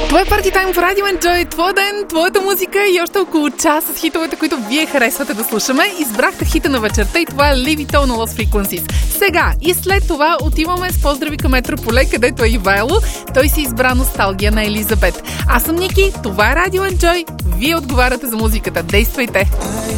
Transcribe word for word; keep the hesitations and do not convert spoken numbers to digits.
Това е Party Time в Радио Enjoy. Твой ден, твоята музика и още около час с хитовете, които вие харесвате да слушаме. Избрахте хита на вечерта и това е Levito на Lost Frequencies. Сега и след това отиваме с поздрави към Метрополе, където е Ивайло. Той си избра Носталгия на Елизабет. Аз съм Ники, това е Радио Enjoy. Вие отговаряте за музиката. Действайте!